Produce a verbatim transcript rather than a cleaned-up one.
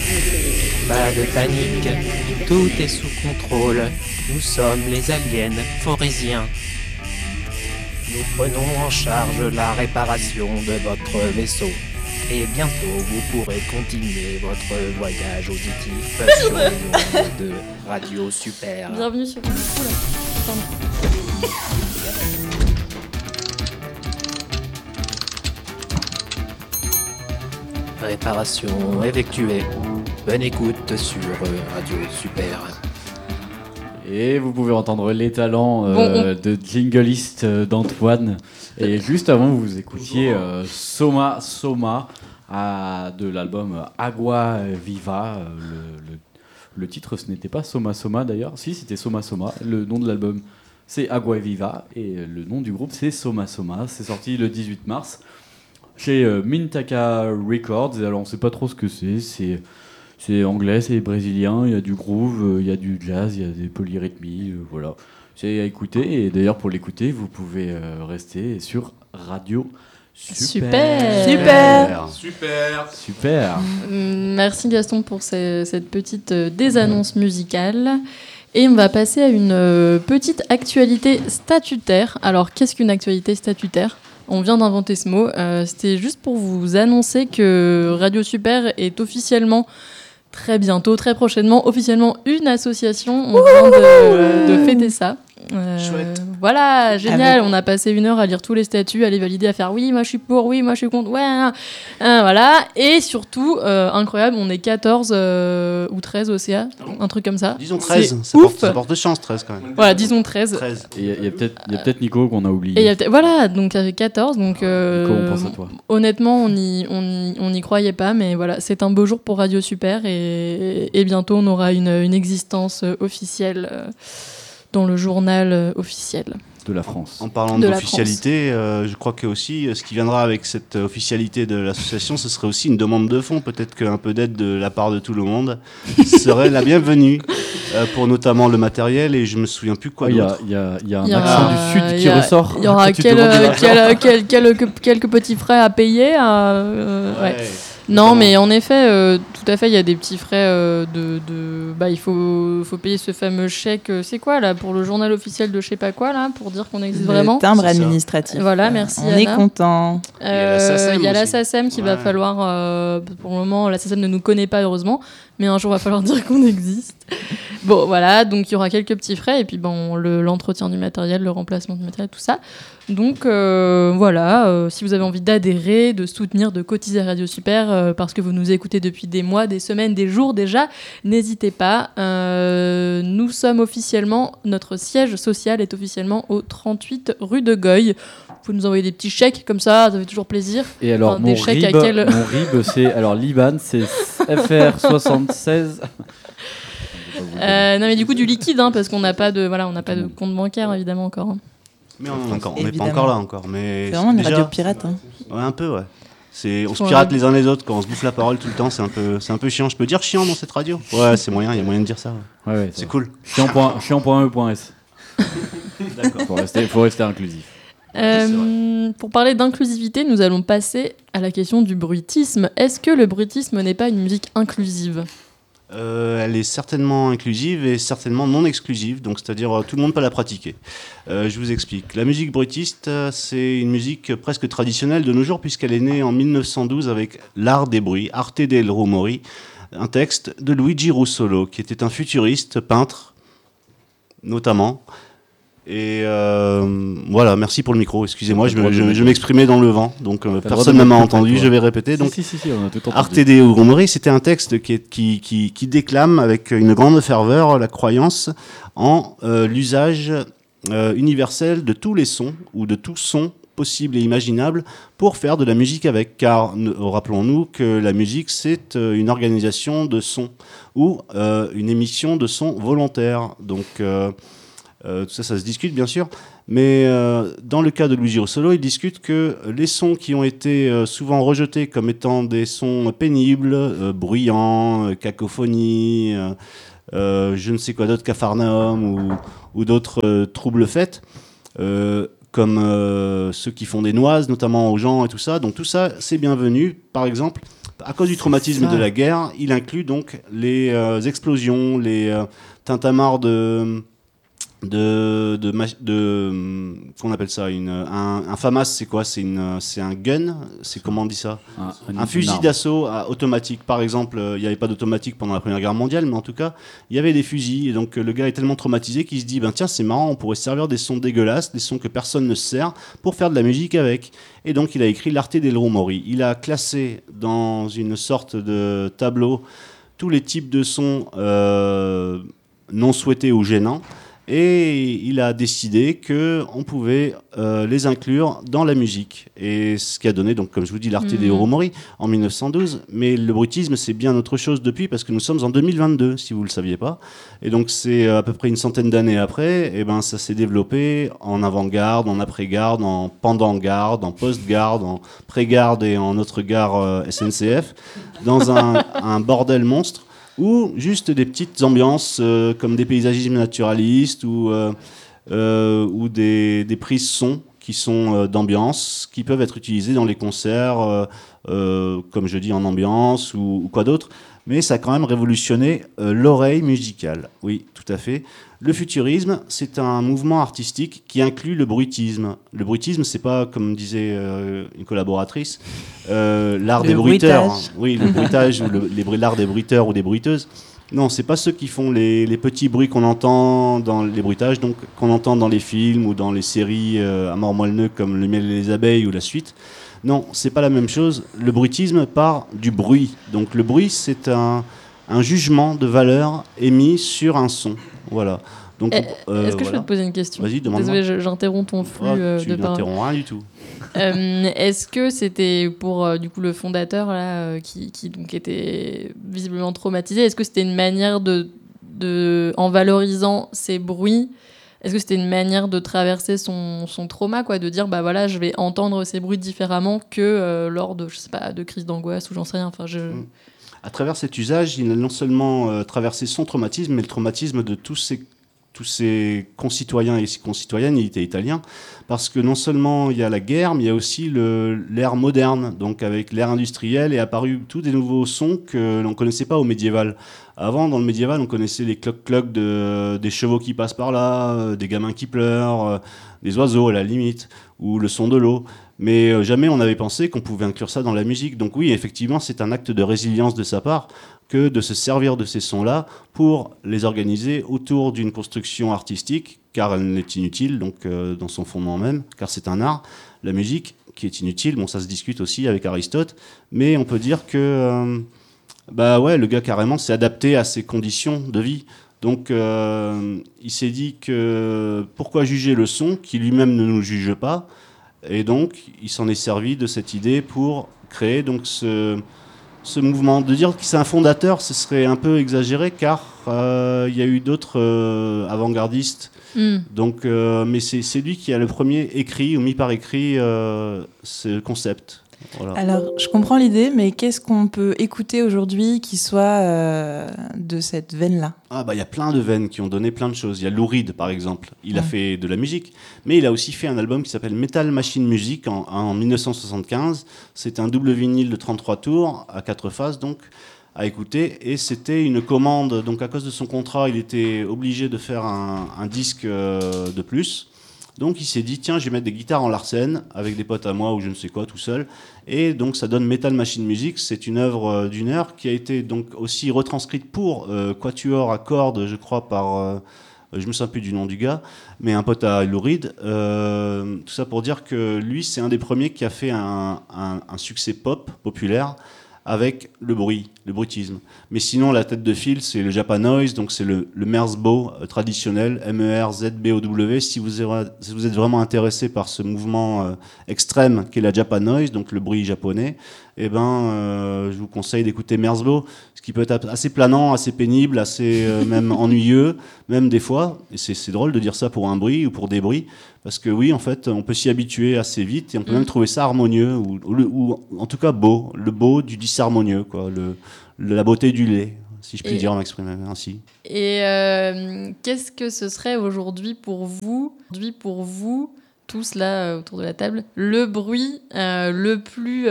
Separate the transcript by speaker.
Speaker 1: Pas de panique, tout est sous contrôle. Nous sommes les aliens forésiens. Nous prenons en charge la réparation de votre vaisseau. Et bientôt, vous pourrez continuer votre voyage auditif sur les ondes de Radio Super.
Speaker 2: Bienvenue sur le coup là. Pardon.
Speaker 1: Réparation effectuée. Bonne écoute sur Radio Super.
Speaker 3: Et vous pouvez entendre les talents euh, bon, on... de jingliste d'Antoine. Et juste avant, vous écoutiez euh, Soma Soma à, de l'album Agua Viva. Le, le, le titre, ce n'était pas Soma Soma d'ailleurs. Si, c'était Soma Soma. Le nom de l'album, c'est Agua Viva. Et le nom du groupe, c'est Soma Soma. C'est sorti le dix-huit mars chez euh, Mintaka Records. Et alors, on ne sait pas trop ce que c'est. C'est... C'est anglais, c'est brésilien, il y a du groove, il y a du jazz, il y a des polyrythmies, euh, voilà. C'est à écouter, et d'ailleurs pour l'écouter, vous pouvez euh, rester sur Radio Super.
Speaker 2: Super.
Speaker 4: Super.
Speaker 3: Super.
Speaker 2: Merci Gaston pour ces, cette petite euh, désannonce musicale. Et on va passer à une euh, petite actualité statutaire. Alors, qu'est-ce qu'une actualité statutaire ? On vient d'inventer ce mot. Euh, c'était juste pour vous annoncer que Radio Super est officiellement... très bientôt, très prochainement, officiellement une association. On vient de, de fêter ça. Euh,
Speaker 4: Chouette.
Speaker 2: Voilà, génial. On a passé une heure à lire tous les statuts, à les valider, à faire oui, moi je suis pour, oui, moi je suis contre, ouais, hein, hein, voilà. Et surtout, euh, incroyable, on est quatorze euh, ou treize au C A, un truc comme ça.
Speaker 4: Disons treize,
Speaker 2: c'est
Speaker 4: ça
Speaker 2: ouf.
Speaker 4: porte, ça porte de chance, treize quand même.
Speaker 2: Voilà, disons treize.
Speaker 4: treize.
Speaker 3: Et il y a, a peut-être, y a peut-être Nico qu'on a oublié.
Speaker 2: Et y a peut-être- voilà, donc avec quatorze. Donc, euh,
Speaker 3: Nico, on pense à toi.
Speaker 2: Honnêtement, on n'y on y, on y croyait pas, mais voilà, c'est un beau jour pour Radio Super et, et bientôt on aura une, une existence euh, officielle euh, dans le journal euh, officiel.
Speaker 3: De la France.
Speaker 4: En parlant
Speaker 2: De la
Speaker 4: d'officialité, euh, je crois que aussi, euh, ce qui viendra avec cette euh, officialité de l'association, ce serait aussi une demande de fonds. Peut-être qu'un peu d'aide de la part de tout le monde serait la bienvenue euh, pour notamment le matériel. Et je me souviens plus quoi
Speaker 3: Il y,
Speaker 4: d'autre.
Speaker 3: a- il y a, il y a un
Speaker 2: Il y aura-
Speaker 3: accent du Sud
Speaker 2: il
Speaker 3: qui
Speaker 2: y a-
Speaker 3: ressort.
Speaker 2: Il y aura
Speaker 3: Tu te
Speaker 2: quel-
Speaker 3: demandes de
Speaker 2: euh,
Speaker 3: l'argent.
Speaker 2: quel- quel- quelques, quelques petits frais à payer. euh, euh, ouais. Non, mais en effet, euh, tout à fait, il y a des petits frais euh, de, de... Bah, il faut, faut payer ce fameux chèque, euh, c'est quoi, là, pour le journal officiel de je sais pas quoi, là, pour dire qu'on existe
Speaker 5: Le
Speaker 2: vraiment.
Speaker 5: timbre
Speaker 4: C'est ça.
Speaker 5: administratif.
Speaker 2: Voilà, merci,
Speaker 5: On
Speaker 2: Anna.
Speaker 5: est content.
Speaker 2: Euh,
Speaker 4: SACEM
Speaker 2: Il y a la
Speaker 4: aussi.
Speaker 2: SACEM qui va
Speaker 4: Ouais.
Speaker 2: falloir... euh, pour le moment, la SACEM ne nous connaît pas, heureusement, mais un jour, il va falloir dire qu'on existe. Bon, voilà, donc il y aura quelques petits frais, et puis bon, le, l'entretien du matériel, le remplacement du matériel, tout ça. Donc euh, voilà, euh, si vous avez envie d'adhérer, de soutenir, de cotiser à Radio Super, euh, parce que vous nous écoutez depuis des mois, des semaines, des jours déjà, n'hésitez pas. Euh, nous sommes officiellement, notre siège social est officiellement au trente-huit rue de Goy. Vous pouvez nous envoyer des petits chèques comme ça, ça fait toujours plaisir.
Speaker 3: Et alors,
Speaker 2: Enfin,
Speaker 3: mon,
Speaker 2: des chèques à
Speaker 3: RIB,
Speaker 2: quel-
Speaker 3: mon RIB, c'est. Alors, l'I B A N, c'est F R soixante-seize.
Speaker 2: Euh, non mais du coup du liquide, hein, parce qu'on n'a pas de, voilà, on n'a pas de compte bancaire évidemment encore. hein.
Speaker 4: Mais on n'est pas
Speaker 5: Évidemment.
Speaker 4: encore là encore. Mais
Speaker 5: C'est vraiment une
Speaker 4: déjà-
Speaker 5: radio pirate. Hein.
Speaker 4: Ouais, un peu, ouais. C'est, on se
Speaker 2: Ouais.
Speaker 4: pirate les uns les autres quand on se bouffe la parole tout le temps. C'est un peu, c'est un peu chiant. Je peux dire chiant dans cette radio. Ouais, c'est moyen. Il y a moyen de dire ça. Ouais.
Speaker 3: Ouais, ouais,
Speaker 4: C'est cool.
Speaker 3: Chiant.e.s.
Speaker 4: D'accord.
Speaker 3: Faut rester, faut rester inclusif.
Speaker 2: Euh, pour parler d'inclusivité, nous allons passer à la question du bruitisme. Est-ce que le bruitisme n'est pas une musique inclusive ?
Speaker 4: Euh, elle est certainement inclusive et certainement non exclusive, donc c'est-à-dire euh, tout le monde peut la pratiquer. Euh, je vous explique. La musique bruitiste, euh, c'est une musique presque traditionnelle de nos jours puisqu'elle est née en mille neuf cent douze avec L'Art des bruits, Arte del Rumori, un texte de Luigi Russolo, qui était un futuriste, peintre, notamment. Et euh, voilà, merci pour le micro, excusez-moi,
Speaker 3: T'as
Speaker 4: je,
Speaker 3: le droit
Speaker 4: me-
Speaker 3: de
Speaker 4: je-
Speaker 3: mettre-
Speaker 4: je m'exprimais dans le vent, donc euh,
Speaker 3: le droit
Speaker 4: personne
Speaker 3: de
Speaker 4: ne m'a
Speaker 3: mettre le
Speaker 4: entendu,
Speaker 3: point,
Speaker 4: je vais répéter. Donc,
Speaker 3: si, si, si, on a tout entendu.
Speaker 4: Arte de Rumori, c'était un texte qui, est- qui, qui, qui déclame avec une grande ferveur la croyance en euh, l'usage euh, universel de tous les sons ou de tout son possible et imaginable pour faire de la musique avec. Car ne- rappelons-nous que la musique, c'est euh, une organisation de sons ou euh, une émission de sons volontaires. Donc euh, euh, tout ça, ça se discute bien sûr. Mais euh, dans le cas de Luigi Russolo, il discute que les sons qui ont été euh, souvent rejetés comme étant des sons pénibles, euh, bruyants, euh, cacophonie, euh, euh, je ne sais quoi d'autre, capharnaüm ou, ou d'autres euh, troubles faits, euh, comme euh, ceux qui font des noises, notamment aux gens et tout ça. Donc tout ça, c'est bienvenu. Par exemple, à cause du traumatisme de la guerre, il inclut donc les euh, explosions, les euh, tintamarres de de de, de, de qu'on appelle ça une un, un FAMAS, c'est quoi? C'est une c'est un gun, c'est comment on dit ça? Un, un, un fusil d'assaut automatique. Par exemple, il n'y avait pas d'automatique pendant la Première Guerre mondiale, mais en tout cas, il y avait des fusils. Et donc le gars est tellement traumatisé qu'il se dit ben tiens, c'est marrant, on pourrait servir des sons dégueulasses, des sons que personne ne se sert, pour faire de la musique avec. Et donc il a écrit l'Arte del Rumori. Il a classé dans une sorte de tableau tous les types de sons euh, non souhaités ou gênants. Et il a décidé qu'on pouvait euh, les inclure dans la musique. Et ce qui a donné, donc, comme je vous dis, l'Arte dei Rumori en mille neuf cent douze. Mais le bruitisme, c'est bien autre chose depuis, parce que nous sommes en deux mille vingt-deux, si vous ne le saviez pas. Et donc, c'est à peu près une centaine d'années après, et ben, ça s'est développé en avant-garde, en après-garde, en pendant-garde, en post-garde, en pré-garde et en autre gare euh, S N C F, dans un, un bordel monstre. Ou juste des petites ambiances euh, comme des paysagismes naturalistes ou, euh, euh, ou des, des prises son qui sont euh, d'ambiance, qui peuvent être utilisées dans les concerts, euh, euh, comme je dis, en ambiance ou, ou quoi d'autre. Mais ça a quand même révolutionné euh, l'oreille musicale. Oui, tout à fait. Le futurisme, c'est un mouvement artistique qui inclut le bruitisme. Le bruitisme, c'est pas, comme disait euh, une collaboratrice, euh, l'art
Speaker 5: le
Speaker 4: des bruiteurs.
Speaker 5: bruitage.
Speaker 4: Hein. Oui, le bruitage ou le, les, l'art des bruiteurs ou des bruiteuses. Non, c'est pas ceux qui font les, les petits bruits qu'on entend dans les bruitages, donc qu'on entend dans les films ou dans les séries euh, à mort moelleux comme Le miel et les abeilles ou la suite. Non, c'est pas la même chose. Le bruitisme part du bruit. Donc le bruit, c'est un, un jugement de valeur émis sur un son. Voilà. Donc,
Speaker 2: euh,
Speaker 4: euh,
Speaker 2: Est-ce que
Speaker 4: voilà.
Speaker 2: je peux te poser une question?
Speaker 4: Vas-y, demande-moi.
Speaker 2: Désolée, je- j'interromps ton flux
Speaker 4: Oh,
Speaker 2: euh,
Speaker 4: tu
Speaker 2: de parole.
Speaker 4: n'interromps rien du tout.
Speaker 2: Euh, Est-ce que c'était pour euh, du coup le fondateur là, euh, qui, qui donc était visiblement traumatisé? Est-ce que c'était une manière de, de en valorisant ces bruits? Est-ce que c'était une manière de traverser son, son trauma, quoi, de dire bah voilà, je vais entendre ces bruits différemment que euh, lors de je sais pas de crises d'angoisse ou j'en sais rien. Enfin je.
Speaker 4: Mm. À travers cet usage, il a non seulement euh, traversé son traumatisme, mais le traumatisme de tous ses tous ses concitoyens et ses concitoyennes. Il était italien, parce que non seulement il y a la guerre, mais il y a aussi le, l'ère moderne. Donc avec l'ère industrielle est apparu tous des nouveaux sons que l'on ne connaissait pas au médiéval. Avant, dans le médiéval, on connaissait les cloc-cloc de, des chevaux qui passent par là, euh, des gamins qui pleurent, euh, des oiseaux à la limite, ou le son de l'eau. Mais euh, jamais on avait pensé qu'on pouvait inclure ça dans la musique. Donc oui, effectivement, c'est un acte de résilience de sa part que de se servir de ces sons-là pour les organiser autour d'une construction artistique, car elle n'est inutile, donc euh, dans son fondement même, car c'est un art. La musique, qui est inutile, bon, ça se discute aussi avec Aristote, mais on peut dire que euh, bah ouais, le gars carrément s'est adapté à ses conditions de vie. Donc euh, il s'est dit que pourquoi juger le son qui lui-même ne nous juge pas, et donc il s'en est servi de cette idée pour créer donc ce ce mouvement. De dire que c'est un fondateur, ce serait un peu exagéré, car euh, il y a eu d'autres euh, avant-gardistes. Mm. Donc, euh, mais c'est, c'est lui qui a le premier écrit ou mis par écrit euh, ce concept. Voilà.
Speaker 5: Alors, je comprends l'idée, mais qu'est-ce qu'on peut écouter aujourd'hui qui soit euh, de cette veine-là?
Speaker 4: Ah bah il y a plein de veines qui ont donné plein de choses. Il y a Lou Reed par exemple. Il ouais. a fait de la musique, mais il a aussi fait un album qui s'appelle Metal Machine Music en, en dix-neuf cent soixante-quinze. C'est un double vinyle de trente-trois tours à quatre faces donc à écouter. Et c'était une commande. Donc à cause de son contrat, il était obligé de faire un, un disque euh, de plus. Donc il s'est dit, tiens, je vais mettre des guitares en Larsen avec des potes à moi ou je ne sais quoi, tout seul. Et donc ça donne Metal Machine Music. C'est une œuvre d'une heure qui a été donc aussi retranscrite pour euh, quatuor à cordes, je crois, par... Euh, je me souviens plus du nom du gars, mais un pote à Lou Reed. Euh, tout ça pour dire que lui, c'est un des premiers qui a fait un, un, un succès pop, populaire, avec le bruit, le bruitisme. Mais sinon, la tête de file, c'est le Japanoise, donc c'est le, le Merzbow euh, traditionnel, M E R Z B O W. Si vous, êtes, si vous êtes vraiment intéressé par ce mouvement euh, extrême qu'est la Japanoise, donc le bruit japonais, eh ben, euh, je vous conseille d'écouter Merzbow, ce qui peut être assez planant, assez pénible, assez euh, même ennuyeux, même des fois. Et c'est, c'est drôle de dire ça pour un bruit ou pour des bruits, parce que oui, en fait, on peut s'y habituer assez vite et on peut mmh. même trouver ça harmonieux, ou, ou, ou en tout cas beau, le beau du disharmonieux, quoi, le, le, la beauté du lait, si je puis et, dire, m'exprimer ainsi.
Speaker 2: Et euh, qu'est-ce que ce serait aujourd'hui pour vous, aujourd'hui pour vous, tous là autour de la table, le bruit euh, le plus